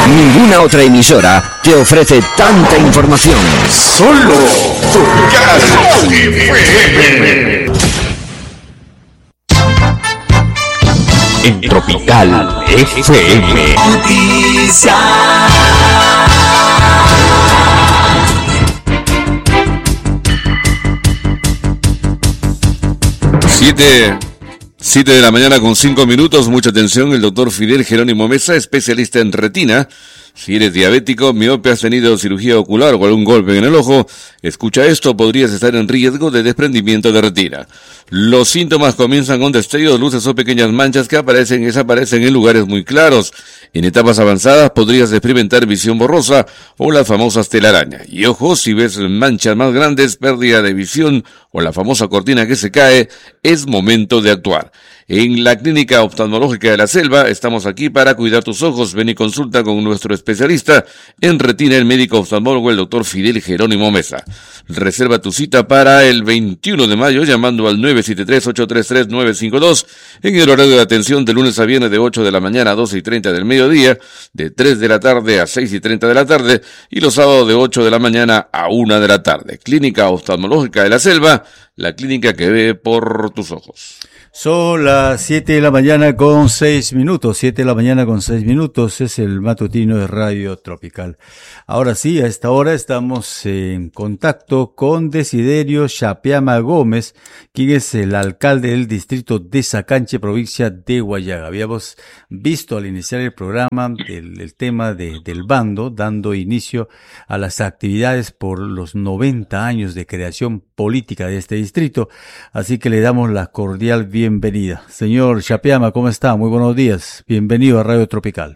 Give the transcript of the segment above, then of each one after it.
Ninguna otra emisora te ofrece tanta información. Solo Tropical FM. En Tropical FM. Noticias. 7 de la mañana con 5 minutos. Mucha atención, el doctor Fidel Jerónimo Mesa, especialista en retina. Si eres diabético, miope, has tenido cirugía ocular o algún golpe en el ojo, escucha esto, podrías estar en riesgo de desprendimiento de retina. Los síntomas comienzan con destellos, luces o pequeñas manchas que aparecen y desaparecen en lugares muy claros. En etapas avanzadas podrías experimentar visión borrosa o las famosas telarañas. Y ojo, si ves manchas más grandes, pérdida de visión o la famosa cortina que se cae, es momento de actuar. En la Clínica Oftalmológica de la Selva estamos aquí para cuidar tus ojos. Ven y consulta con nuestro especialista en retina, el médico oftalmólogo, el doctor Fidel Jerónimo Mesa. Reserva tu cita para el 21 de mayo llamando al 973-833-952 en el horario de atención de lunes a viernes de 8 de la mañana a 12:30 del mediodía, de 3 de la tarde a 6:30 de la tarde y los sábados de 8 de la mañana a 1 de la tarde. Clínica Oftalmológica de la Selva, la clínica que ve por tus ojos. Son las 7 de la mañana con 6 minutos. 7 de la mañana con 6 minutos es el matutino de Radio Tropical. Ahora sí, a esta hora estamos en contacto con Desiderio Chapeama Gómez, quien es el alcalde del distrito de Sacanche, provincia de Huallaga. Habíamos visto al iniciar el programa el tema del bando, dando inicio a las actividades por los 90 años de creación política de este distrito. Así que le damos la cordial bienvenida. Señor Chapeama, ¿cómo está? Muy buenos días. Bienvenido a Radio Tropical.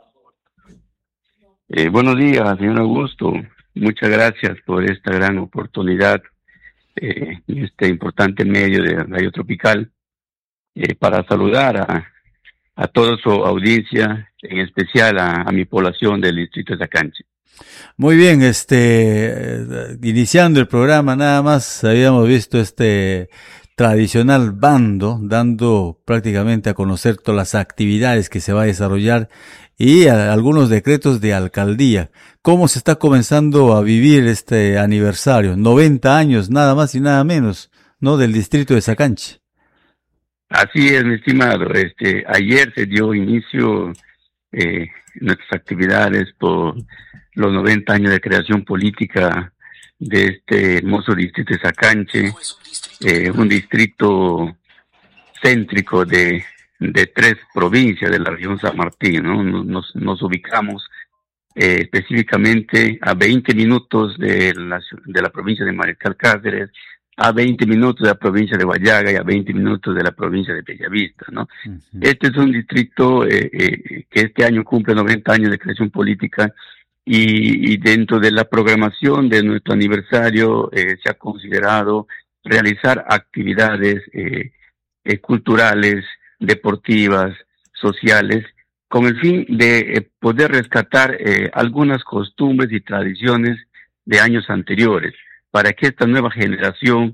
Buenos días, señor Augusto. Muchas gracias por esta gran oportunidad en este importante medio de Radio Tropical para saludar a toda su audiencia, en especial a mi población del distrito de Sacanche. Muy bien, iniciando el programa nada más habíamos visto tradicional bando, dando prácticamente a conocer todas las actividades que se va a desarrollar y algunos decretos de alcaldía. ¿Cómo se está comenzando a vivir este aniversario? 90 años, nada más y nada menos, ¿no? Del distrito de Sacanche. Así es, mi estimado. Ayer se dio inicio nuestras actividades por los 90 años de creación política de este hermoso distrito de Sacanche, un distrito céntrico de 3 provincias de la región San Martín, ¿no? Nos ubicamos específicamente a 20 minutos de la provincia de Mariscal Cáceres, a 20 minutos de la provincia de Huallaga y a 20 minutos de la provincia de Bellavista, ¿no? Uh-huh. Este es un distrito que este año cumple 90 años de creación política y dentro de la programación de nuestro aniversario se ha considerado realizar actividades culturales, deportivas, sociales, con el fin de poder rescatar algunas costumbres y tradiciones de años anteriores, para que esta nueva generación,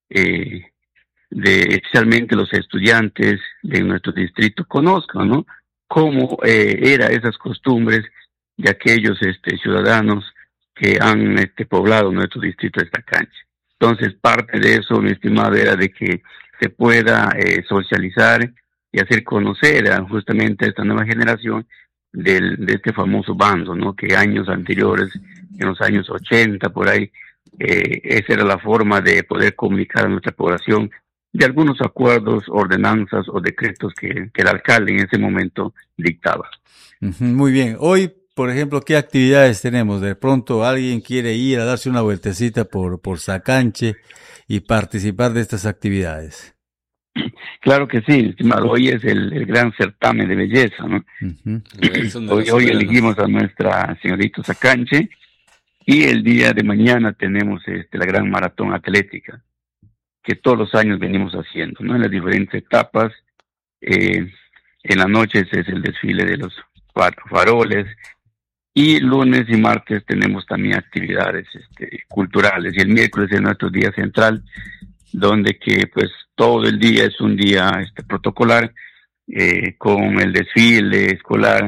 especialmente los estudiantes de nuestro distrito, conozcan, ¿no?, cómo eran esas costumbres de aquellos ciudadanos que han poblado nuestro distrito de Sacanche. Entonces, parte de eso, mi estimado, era de que se pueda socializar y hacer conocer justamente a esta nueva generación de este famoso bando, ¿no?, que años anteriores, en los años 80, por ahí, esa era la forma de poder comunicar a nuestra población de algunos acuerdos, ordenanzas o decretos que el alcalde en ese momento dictaba. Muy bien. Hoy, por ejemplo, ¿qué actividades tenemos? De pronto alguien quiere ir a darse una vueltecita por Sacanche y participar de estas actividades. Claro que sí, estimado. Hoy es el gran certamen de belleza, ¿no? Uh-huh. Hoy elegimos a nuestra señorita Sacanche y el día de mañana tenemos la gran maratón atlética que todos los años venimos haciendo, ¿no?, en las diferentes etapas. En la noche es el desfile de los faroles y lunes y martes tenemos también actividades culturales y el miércoles es nuestro día central, donde que pues todo el día es un día protocolar con el desfile escolar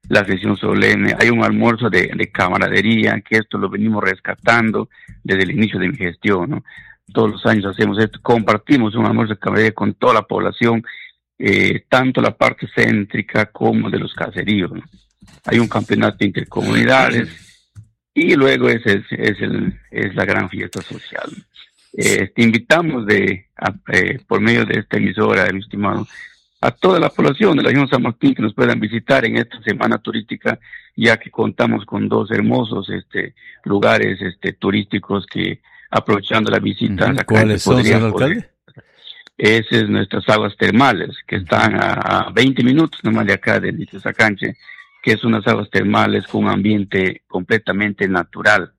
la sesión solemne, hay un almuerzo de camaradería, que esto lo venimos rescatando desde el inicio de mi gestión, ¿no? Todos los años hacemos esto, compartimos un almuerzo de camaradería con toda la población, tanto la parte céntrica como de los caseríos, ¿no? Hay un campeonato intercomunidades y luego es la gran fiesta social. Te invitamos por medio de esta emisora, el estimado, a toda la población de la región San Martín que nos puedan visitar en esta semana turística, ya que contamos con 2 hermosos lugares turísticos que, aprovechando la visita, ¿cuáles son, señor alcalde? Esas es nuestras aguas termales, que están a 20 minutos nomás de acá de Sacanche, que es unas aguas termales con un ambiente completamente natural,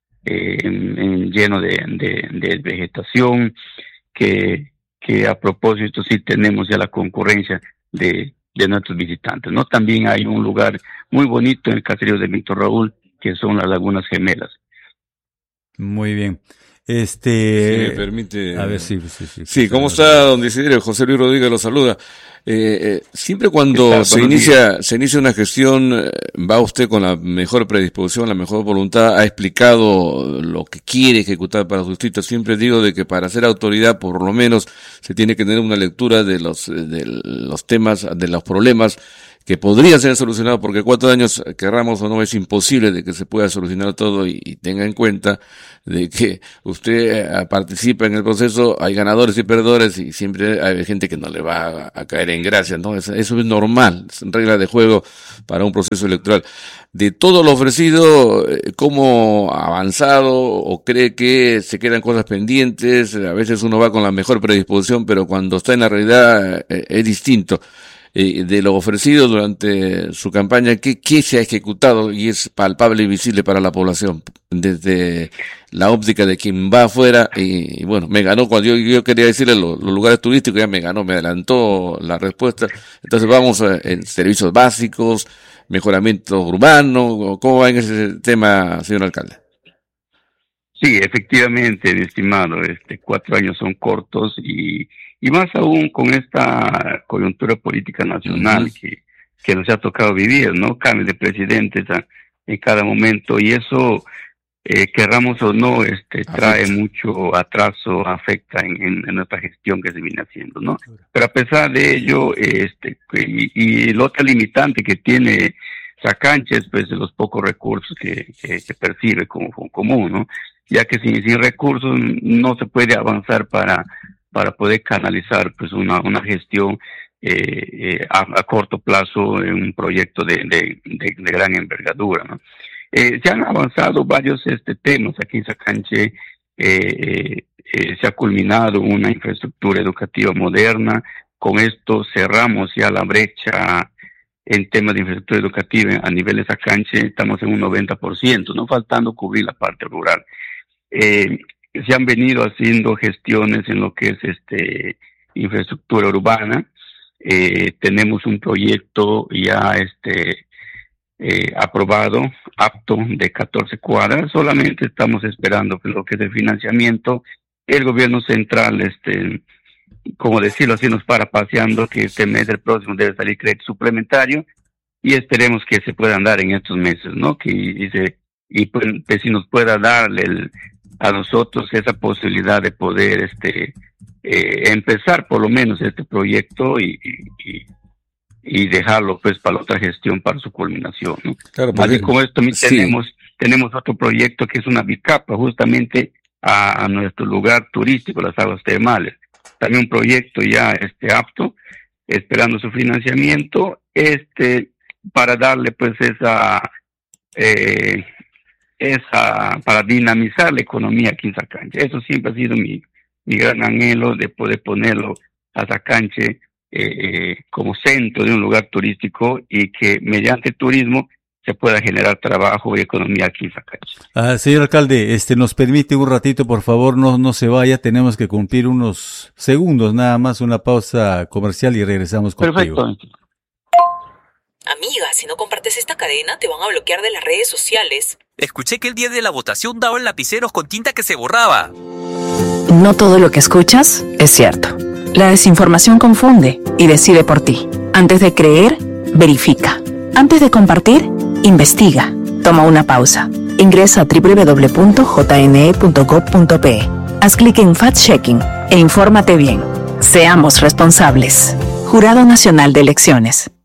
lleno de vegetación, que a propósito sí tenemos ya la concurrencia de nuestros visitantes, ¿no? También hay un lugar muy bonito en el caserío de Víctor Raúl, que son las Lagunas Gemelas. Muy bien. Si me permite. A ver, sí. Sí, ¿cómo está, don Desiderio? José Luis Rodríguez lo saluda. Siempre cuando se inicia una gestión, va usted con la mejor predisposición, la mejor voluntad, ha explicado lo que quiere ejecutar para su distrito. Siempre digo de que para ser autoridad, por lo menos, se tiene que tener una lectura de los temas, de los problemas que podrían ser solucionados, porque 4 años, querramos o no, es imposible de que se pueda solucionar todo, y tenga en cuenta de que usted participa en el proceso, hay ganadores y perdedores, y siempre hay gente que no le va a caer en gracia, ¿no? Eso es normal, es regla de juego para un proceso electoral. De todo lo ofrecido, ¿cómo ha avanzado o cree que se quedan cosas pendientes? A veces uno va con la mejor predisposición, pero cuando está en la realidad es distinto. De lo ofrecido durante su campaña, ¿qué se ha ejecutado y es palpable y visible para la población desde la óptica de quien va afuera? Y bueno, me ganó cuando yo quería decirle los lugares turísticos, ya me ganó, me adelantó la respuesta. Entonces vamos en servicios básicos, mejoramiento urbano. ¿Cómo va en ese tema, señor alcalde? Sí, efectivamente, mi estimado, 4 años son cortos y más aún con esta coyuntura política nacional que nos ha tocado vivir, ¿no? Cambios de presidentes en cada momento, y eso, querramos o no, trae mucho atraso, afecta en nuestra gestión que se viene haciendo, ¿no? Pero a pesar de ello, y el otro limitante que tiene Sacanche es pues los pocos recursos que percibe como común, ¿no? Ya que sin recursos no se puede avanzar para poder canalizar pues una gestión a corto plazo en un proyecto de gran envergadura, ¿no? Se han avanzado varios temas aquí en Sacanche. Se ha culminado una infraestructura educativa moderna. Con esto cerramos ya la brecha en temas de infraestructura educativa a nivel de Sacanche. Estamos en un 90%, no faltando cubrir la parte rural. Se han venido haciendo gestiones en lo que es infraestructura urbana. Tenemos un proyecto ya aprobado, apto, de 14 cuadras. Solamente estamos esperando que lo que es el financiamiento. El gobierno central, como decirlo así, nos para paseando, que este mes, el próximo, debe salir crédito suplementario, y esperemos que se puedan dar en estos meses, ¿no? Y pues si nos pueda darle a nosotros esa posibilidad de poder empezar por lo menos este proyecto y dejarlo pues para la otra gestión, para su culminación, ¿no? Claro, así como esto tenemos otro proyecto que es una bicapa justamente a nuestro lugar turístico, las aguas termales. También un proyecto ya apto, esperando su financiamiento, para darle pues para dinamizar la economía aquí en Sacanche. Eso siempre ha sido mi gran anhelo, de poder ponerlo a Sacanche como centro de un lugar turístico, y que mediante turismo se pueda generar trabajo y economía aquí en Sacanche. Señor alcalde, nos permite un ratito, por favor, no se vaya, tenemos que cumplir unos segundos nada más, una pausa comercial y regresamos contigo. Perfecto. Amiga, si no compartes esta cadena, te van a bloquear de las redes sociales. Escuché que el día de la votación daban lapiceros con tinta que se borraba. No todo lo que escuchas es cierto. La desinformación confunde y decide por ti. Antes de creer, verifica. Antes de compartir, investiga. Toma una pausa. Ingresa a www.jne.gov.pe. Haz clic en Fact-Checking e infórmate bien. Seamos responsables. Jurado Nacional de Elecciones.